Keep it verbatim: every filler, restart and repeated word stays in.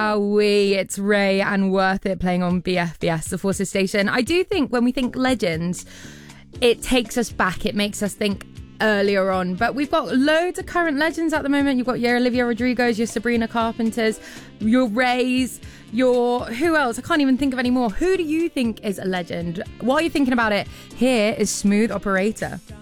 Wowee, it's Ray and Worth It playing on B F B S, the Forces station. I do think when we think legends, it takes us back. It makes us think earlier on. But we've got loads of current legends at the moment. You've got your Olivia Rodrigos, your Sabrina Carpenters, your Rays, your... Who else? I can't even think of any more. Who do you think is a legend? While you're thinking about it, here is Smooth Operator.